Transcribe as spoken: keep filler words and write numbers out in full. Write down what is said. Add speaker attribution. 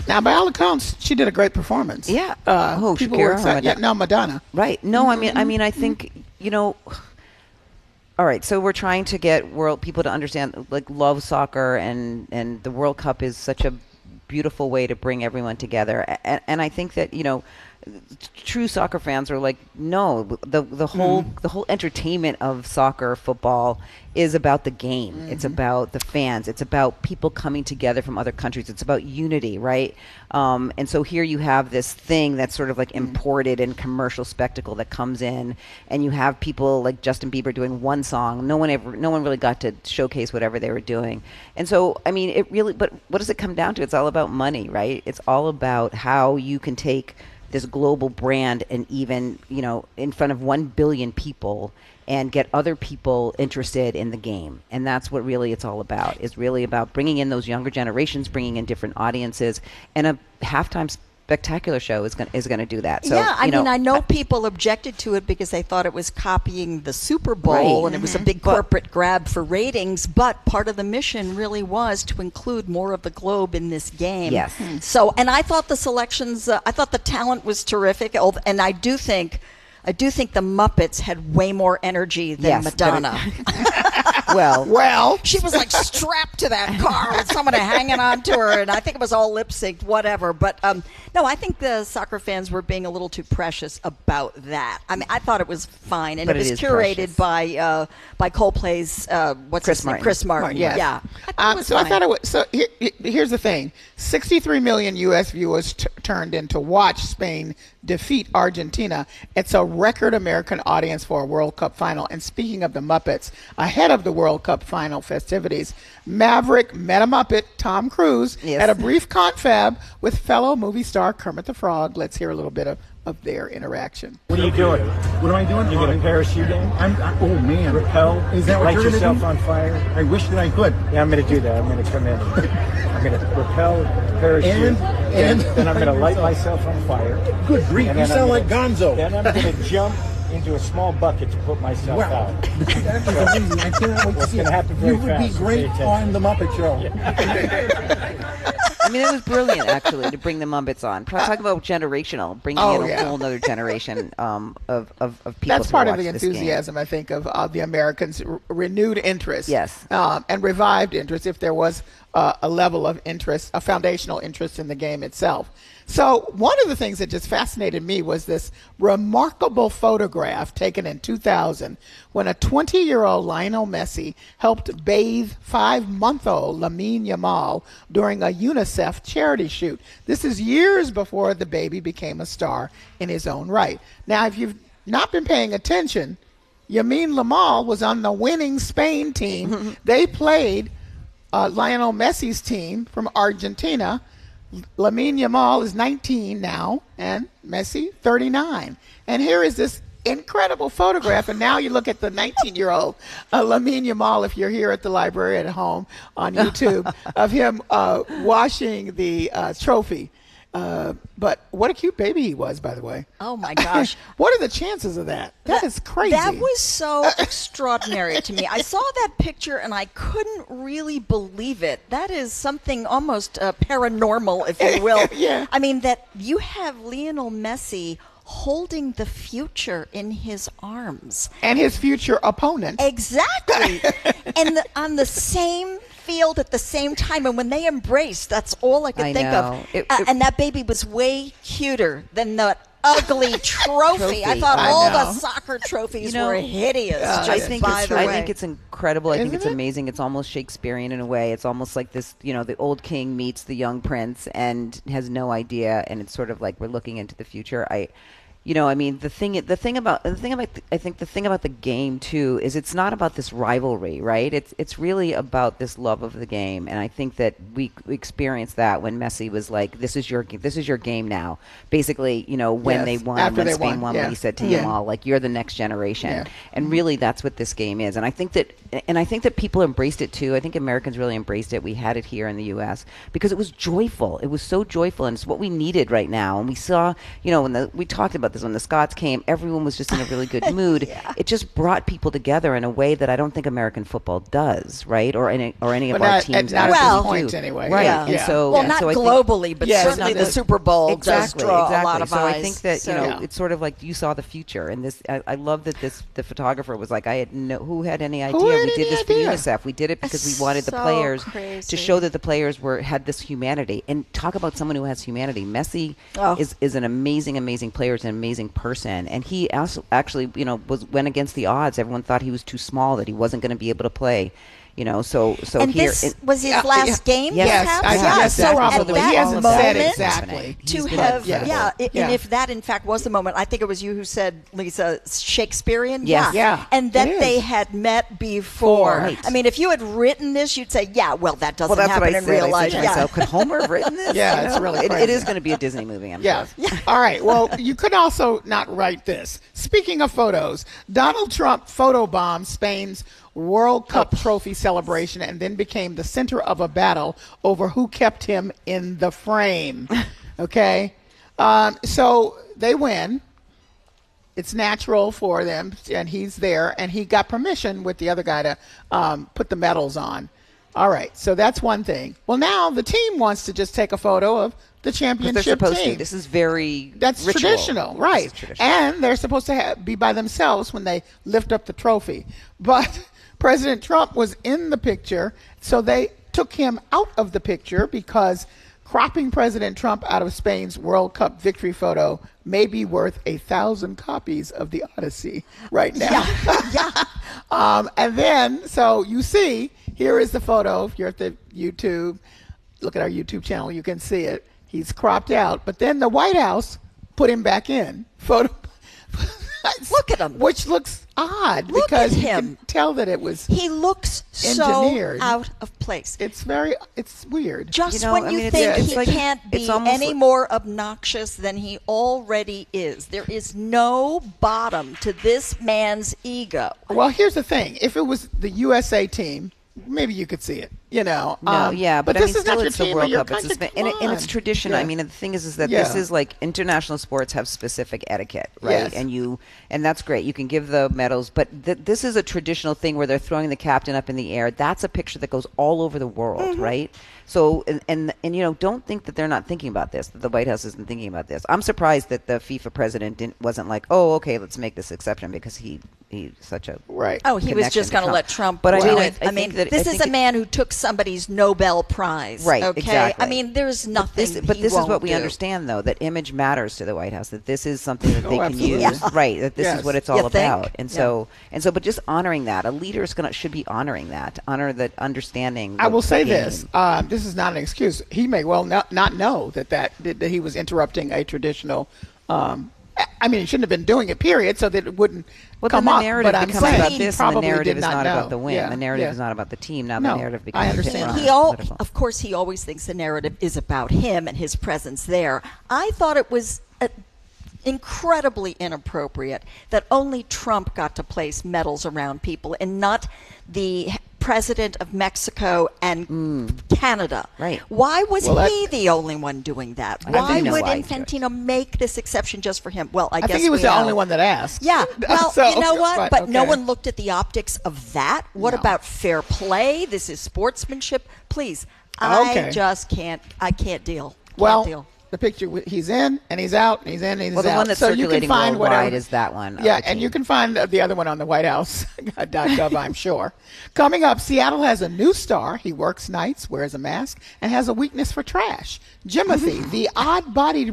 Speaker 1: Now, by all accounts, she did a great performance.
Speaker 2: Yeah.
Speaker 1: Uh,
Speaker 2: oh,
Speaker 1: people
Speaker 2: Shakira
Speaker 1: were
Speaker 2: or
Speaker 1: excited. Yeah,
Speaker 2: Madonna?
Speaker 1: no, Madonna.
Speaker 2: Right. No, I mean, I mean, I think, you know, all right. So we're trying to get world people to understand, like, love soccer, and, and the World Cup is such a beautiful way to bring everyone together. And, and I think that, you know, true soccer fans are like, no, the the whole mm. the whole entertainment of soccer, football is about the game. Mm-hmm. It's about the fans. It's about people coming together from other countries. It's about unity, right? Um, and so here you have this thing that's sort of like mm. imported and commercial spectacle that comes in, and you have people like Justin Bieber doing one song. No one ever, no one really got to showcase whatever they were doing. And so, I mean, it really. But what does it come down to? It's all about money, right? It's all about how you can take this global brand and even, you know, in front of one billion people and get other people interested in the game. And that's what really it's all about. It's really about bringing in those younger generations, bringing in different audiences, and a halftime spectacular show is going is going to do that. So,
Speaker 3: yeah, I
Speaker 2: you know,
Speaker 3: mean, I know people objected to it because they thought it was copying the Super Bowl,
Speaker 2: right.
Speaker 3: and
Speaker 2: mm-hmm.
Speaker 3: it was a big corporate but, grab for ratings, but part of the mission really was to include more of the globe in this game.
Speaker 2: Yes.
Speaker 3: Mm. So, and I thought the selections, uh, I thought the talent was terrific, and I do think I do think the Muppets had way more energy than
Speaker 2: yes,
Speaker 3: Madonna.
Speaker 2: well,
Speaker 1: well,
Speaker 3: she was like strapped to that car with somebody hanging on to her, and I think it was all lip synced, whatever. But um, no, I think the soccer fans were being a little too precious about that. I mean, I thought it was fine, and
Speaker 2: but
Speaker 3: it was
Speaker 2: it
Speaker 3: curated
Speaker 2: precious.
Speaker 3: by uh, by Coldplay's uh, what's
Speaker 2: Chris
Speaker 3: his name?
Speaker 2: Martin.
Speaker 3: Chris Martin.
Speaker 1: Martin, yes.
Speaker 3: Yeah.
Speaker 1: I um,
Speaker 3: it
Speaker 1: so
Speaker 3: fine.
Speaker 1: I thought it was. So here, here's the thing: sixty-three million U S viewers t- turned in to watch Spain defeat Argentina. It's a record American audience for a World Cup final. And speaking of the Muppets, ahead of the World Cup final festivities, Maverick met a Muppet, Tom Cruise,
Speaker 2: yes.
Speaker 1: at a brief confab with fellow movie star Kermit the Frog. Let's hear a little bit of, of their interaction.
Speaker 4: What are you doing? What am I doing?
Speaker 5: You get a parachute in?
Speaker 4: I'm, I, oh, man.
Speaker 5: Rappel?
Speaker 4: Is that what
Speaker 5: light
Speaker 4: you're going to do?
Speaker 5: yourself on fire?
Speaker 4: I wish that I could.
Speaker 5: Yeah, I'm going to do that. I'm going to come in. I'm going to rappel, parachute,
Speaker 4: And, and
Speaker 5: then, then I'm going to light myself on fire.
Speaker 4: Good grief,
Speaker 5: and
Speaker 4: you
Speaker 5: then
Speaker 4: sound
Speaker 5: I'm
Speaker 4: like
Speaker 5: gonna,
Speaker 4: Gonzo.
Speaker 5: Then I'm going to jump into a small bucket to put myself
Speaker 4: Wow.
Speaker 5: out.
Speaker 4: That is amazing. I cannot wait to
Speaker 5: It's
Speaker 4: see
Speaker 5: going to
Speaker 4: it.
Speaker 5: happen very
Speaker 4: You would
Speaker 5: fast.
Speaker 4: be great
Speaker 5: Pay attention.
Speaker 4: on The Muppet Show.
Speaker 2: I mean, it was brilliant, actually, to bring the Muppets on. Talk about generational, bringing
Speaker 1: Oh,
Speaker 2: in a
Speaker 1: yeah.
Speaker 2: whole other generation um, of, of, of people
Speaker 1: That's
Speaker 2: to
Speaker 1: part of
Speaker 2: watch
Speaker 1: the
Speaker 2: this game.
Speaker 1: enthusiasm, I think, of, of the Americans' r- renewed interest.
Speaker 2: Yes.
Speaker 1: Um, and revived interest, if there was uh, a level of interest, a foundational interest in the game itself. So one of the things that just fascinated me was this remarkable photograph taken in two thousand when a twenty-year-old Lionel Messi helped bathe five-month-old Lamine Yamal during a UNICEF charity shoot. This is years before the baby became a star in his own right. Now, if you've not been paying attention, Lamine Yamal was on the winning Spain team. They played uh, Lionel Messi's team from Argentina. Lamine Yamal is nineteen now, and Messi thirty-nine. And here is this incredible photograph. And now you look at the nineteen-year-old uh, Lamine Yamal, if you're here at the library at home on YouTube, of him uh, washing the uh, trophy. Uh, but what a cute baby he was, by the way.
Speaker 3: Oh, my gosh.
Speaker 1: What are the chances of that? That, that is crazy.
Speaker 3: That was so extraordinary to me. I saw that picture, and I couldn't really believe it. That is something almost uh, paranormal, if you will.
Speaker 1: Yeah.
Speaker 3: I mean, that you have Lionel Messi holding the future in his arms.
Speaker 1: And his future opponent.
Speaker 3: Exactly. And the, on the same field at the same time, and when they embraced, that's all I could
Speaker 2: I
Speaker 3: think
Speaker 2: know.
Speaker 3: of.
Speaker 2: It-
Speaker 3: uh,
Speaker 2: it-
Speaker 3: and that baby was way cuter than the ugly trophy.
Speaker 2: Trophy.
Speaker 3: I thought
Speaker 1: I
Speaker 3: all
Speaker 1: know.
Speaker 3: the soccer trophies
Speaker 2: You know,
Speaker 3: were hideous.
Speaker 1: uh,
Speaker 3: just
Speaker 2: I think
Speaker 3: by
Speaker 2: it's,
Speaker 3: the
Speaker 2: I
Speaker 3: way.
Speaker 2: think it's incredible. I think
Speaker 1: Isn't
Speaker 2: it's
Speaker 1: it?
Speaker 2: amazing. It's almost Shakespearean in a way. It's almost like this, you know, the old king meets the young prince and has no idea, and it's sort of like we're looking into the future. I, you know, I mean, the thing, the thing about the thing about, the, I think the thing about the game too is it's not about this rivalry, right? It's it's really about this love of the game, and I think that we, we experienced that when Messi was like, "This is your this is your game now." Basically, you know, when
Speaker 1: Yes,
Speaker 2: they won,
Speaker 1: after
Speaker 2: when
Speaker 1: they
Speaker 2: Spain
Speaker 1: won,
Speaker 2: won,
Speaker 1: yeah.
Speaker 2: when he said to
Speaker 1: Yeah.
Speaker 2: Yamal, like, "You're the next generation,"
Speaker 1: Yeah.
Speaker 2: and really that's what this game is. And I think that, and I think that people embraced it too. I think Americans really embraced it. We had it here in the U S because it was joyful. It was so joyful, and it's what we needed right now. And we saw, you know, when the we talked about the because when the Scots came, everyone was just in a really good mood. yeah. It just brought people together in a way that I don't think American football does, right? Or any or any
Speaker 1: But
Speaker 2: of our
Speaker 1: not,
Speaker 2: teams.
Speaker 1: not at
Speaker 3: Well-
Speaker 1: this point, anyway.
Speaker 2: Right.
Speaker 1: Yeah.
Speaker 2: And
Speaker 1: yeah.
Speaker 2: so,
Speaker 3: Well,
Speaker 2: and
Speaker 3: not
Speaker 2: so I think-
Speaker 3: globally, but
Speaker 1: Yes,
Speaker 3: certainly
Speaker 1: not
Speaker 3: the
Speaker 1: the-
Speaker 3: Super Bowl
Speaker 2: exactly,
Speaker 3: does draw
Speaker 2: exactly.
Speaker 3: a lot of
Speaker 2: so
Speaker 3: eyes.
Speaker 2: I think that you
Speaker 3: So-
Speaker 2: know
Speaker 1: Yeah.
Speaker 2: it's sort of like you saw the future, and this. I, I love that this the photographer was like, I had no who had any idea
Speaker 1: Who had
Speaker 2: we did
Speaker 1: any
Speaker 2: this
Speaker 1: idea?
Speaker 2: for UNICEF. We did it because
Speaker 3: That's
Speaker 2: we wanted the
Speaker 3: so
Speaker 2: players
Speaker 3: crazy.
Speaker 2: to show that the players were had this humanity. And talk about someone who has humanity. Messi
Speaker 3: Oh.
Speaker 2: is is an amazing, amazing player, is an amazing person, and he also actually you know was went against the odds. Everyone thought he was too small, that he wasn't going to be able to play. You know, so so
Speaker 3: and
Speaker 2: here
Speaker 3: this
Speaker 2: it-
Speaker 3: was his
Speaker 1: Yeah,
Speaker 3: last
Speaker 1: yeah.
Speaker 3: game,
Speaker 2: Yes,
Speaker 3: perhaps?
Speaker 1: I-
Speaker 3: yeah.
Speaker 1: yes,
Speaker 3: so
Speaker 1: that
Speaker 3: at
Speaker 1: probably.
Speaker 3: that
Speaker 1: He hasn't
Speaker 3: moment,
Speaker 1: said exactly.
Speaker 3: to
Speaker 2: He's
Speaker 3: have,
Speaker 2: gonna-
Speaker 3: yeah, i-
Speaker 1: Yeah.
Speaker 3: and if that in fact was the moment, I think it was you who said, Lisa, Shakespearean,
Speaker 2: Yes.
Speaker 3: yeah,
Speaker 1: Yeah,
Speaker 3: and that
Speaker 1: it is.
Speaker 3: they had met before.
Speaker 2: Right.
Speaker 3: I mean, if you had written this, you'd say, yeah, well, that doesn't
Speaker 2: well, that's
Speaker 3: happen
Speaker 2: what I
Speaker 3: in
Speaker 2: said.
Speaker 3: real
Speaker 2: I
Speaker 3: life.
Speaker 2: said to
Speaker 3: Yeah.
Speaker 2: myself, could Homer have written this?
Speaker 1: Yeah,
Speaker 2: You
Speaker 1: it's
Speaker 2: know?
Speaker 1: really
Speaker 2: It, it
Speaker 1: crazy.
Speaker 2: is going to be a Disney movie, I'm
Speaker 1: Yeah.
Speaker 2: sure.
Speaker 1: All right. Well, you could also not write this. Speaking of photos, Donald Trump photobombed Spain's World Cup trophy celebration and then became the center of a battle over who kept him in the frame. Okay? Um, so they win. It's natural for them, and he's there, and he got permission with the other guy to um, put the medals on. All right, so that's one thing. Well, now the team wants to just take a photo of the
Speaker 2: But
Speaker 1: championship
Speaker 2: they're supposed
Speaker 1: team.
Speaker 2: to. This is very
Speaker 1: That's
Speaker 2: ritual.
Speaker 1: traditional,
Speaker 2: This
Speaker 1: right?
Speaker 2: is traditional.
Speaker 1: And they're supposed to have, be by themselves when they lift up the trophy. But President Trump was in the picture, so they took him out of the picture because cropping President Trump out of Spain's World Cup victory photo may be worth a thousand copies of the Odyssey right now.
Speaker 3: yeah.
Speaker 1: Um, and then, so you see, here is the photo. If you're at the YouTube, look at our YouTube channel, you can see it. He's cropped out, but then the White House put him back in. Photo.
Speaker 3: Look at him.
Speaker 1: Which looks odd
Speaker 3: Look
Speaker 1: because
Speaker 3: at
Speaker 1: you
Speaker 3: him.
Speaker 1: can tell that it was.
Speaker 3: He looks so
Speaker 1: Engineered.
Speaker 3: out of place.
Speaker 1: It's very. It's weird.
Speaker 3: Just
Speaker 2: You know,
Speaker 3: when
Speaker 2: I
Speaker 3: you
Speaker 2: mean, it's-
Speaker 3: think
Speaker 2: it's
Speaker 3: he
Speaker 2: like-
Speaker 3: can't
Speaker 2: it's
Speaker 3: be
Speaker 2: almost
Speaker 3: any
Speaker 2: like-
Speaker 3: more obnoxious than he already is. There is no bottom to this man's ego.
Speaker 1: Well, here's the thing: if it was the U S A team, maybe you could see it. You know.
Speaker 2: No,
Speaker 1: Um,
Speaker 2: yeah, but,
Speaker 1: this
Speaker 2: I mean,
Speaker 1: is
Speaker 2: still,
Speaker 1: not your
Speaker 2: it's the
Speaker 1: team or
Speaker 2: World
Speaker 1: your
Speaker 2: Cup. It's a
Speaker 1: country.
Speaker 2: Spa- and, it, and it's
Speaker 1: Come on.
Speaker 2: tradition.
Speaker 1: Yeah.
Speaker 2: I mean, the thing is, is that this
Speaker 1: Yeah.
Speaker 2: is like international sports have specific etiquette, right?
Speaker 1: Yes.
Speaker 2: And you, and that's great. You can give the medals, but th- this is a traditional thing where they're throwing the captain up in the air. That's a picture that goes all over the world,
Speaker 1: Mm-hmm.
Speaker 2: right? So, and, and and you know, don't think that they're not thinking about this. That the White House isn't thinking about this. I'm surprised that the FIFA president didn't wasn't like, oh, okay, let's make this exception because he he's such a
Speaker 1: Right.
Speaker 3: Oh, he was
Speaker 2: connection
Speaker 3: just
Speaker 2: to
Speaker 3: going to
Speaker 2: Trump.
Speaker 3: let Trump
Speaker 2: But I
Speaker 3: do
Speaker 2: mean,
Speaker 3: it.
Speaker 2: I, I,
Speaker 3: I, mean,
Speaker 2: think that,
Speaker 3: this
Speaker 2: I
Speaker 3: is
Speaker 2: think
Speaker 3: a
Speaker 2: it-
Speaker 3: man who took somebody's Nobel Prize.
Speaker 2: Right,
Speaker 3: Okay.
Speaker 2: exactly.
Speaker 3: I mean, there's nothing.
Speaker 2: This, but
Speaker 3: he
Speaker 2: this is
Speaker 3: won't
Speaker 2: what we
Speaker 3: do.
Speaker 2: understand, though, that image matters to the White House. That this is something that
Speaker 1: Oh,
Speaker 2: they can
Speaker 1: absolutely.
Speaker 2: use,
Speaker 3: Yeah.
Speaker 2: right? That this
Speaker 1: Yes.
Speaker 2: is what it's
Speaker 3: You
Speaker 2: all
Speaker 3: think?
Speaker 2: about. And
Speaker 3: Yeah.
Speaker 2: so, and so, but just honoring that, a leader is gonna should be honoring that, honor that understanding.
Speaker 1: I
Speaker 2: the-
Speaker 1: will
Speaker 2: the
Speaker 1: say
Speaker 2: game.
Speaker 1: this: um, this is not an excuse. He may well not, not know that, that that he was interrupting a traditional. Um, I- I mean, he shouldn't have been doing it. Period. So that it wouldn't
Speaker 2: Well,
Speaker 1: come
Speaker 2: then the
Speaker 1: up.
Speaker 2: narrative
Speaker 1: But I'm
Speaker 2: becomes
Speaker 1: saying
Speaker 2: about
Speaker 1: he
Speaker 2: this, and the
Speaker 1: probably
Speaker 2: narrative
Speaker 1: did
Speaker 2: is
Speaker 1: not
Speaker 2: not
Speaker 1: know.
Speaker 2: about the win.
Speaker 1: Yeah,
Speaker 2: the narrative
Speaker 1: yeah.
Speaker 2: is not about the team. Now
Speaker 1: No,
Speaker 2: the narrative
Speaker 1: I
Speaker 2: becomes
Speaker 1: understand.
Speaker 2: different.
Speaker 3: He all,
Speaker 2: Political.
Speaker 3: of course, he always thinks the narrative is about him and his presence there. I thought it was uh, incredibly inappropriate that only Trump got to place medals around people and not the president of Mexico and Canada.
Speaker 2: Right.
Speaker 3: Why was
Speaker 1: Well, that-
Speaker 3: he the only one doing that?
Speaker 2: I
Speaker 3: Why
Speaker 2: think no
Speaker 3: would
Speaker 2: wise
Speaker 3: Infantino make this exception just for him? Well, I,
Speaker 1: I
Speaker 3: guess
Speaker 1: think he was
Speaker 3: we
Speaker 1: the
Speaker 3: know.
Speaker 1: only one that asked.
Speaker 3: Yeah. Well,
Speaker 1: So,
Speaker 3: you know what? But, no
Speaker 1: okay.
Speaker 3: one looked at the optics of that. What
Speaker 1: No.
Speaker 3: about fair play? This is sportsmanship. Please,
Speaker 1: Okay.
Speaker 3: I just can't. I can't deal. Can't
Speaker 1: Well,
Speaker 3: deal.
Speaker 1: the picture w- he's in and he's out and he's in and he's
Speaker 2: Well, the
Speaker 1: out.
Speaker 2: one that's
Speaker 1: so you can
Speaker 2: circulating
Speaker 1: find
Speaker 2: worldwide
Speaker 1: whatever.
Speaker 2: is that one of
Speaker 1: Yeah,
Speaker 2: the
Speaker 1: and
Speaker 2: team.
Speaker 1: you can find uh, the other one on the White House dot gov, I'm sure. Coming up, Seattle has a new star. He works nights, wears a mask, and has a weakness for trash. Jimothy, the odd-bodied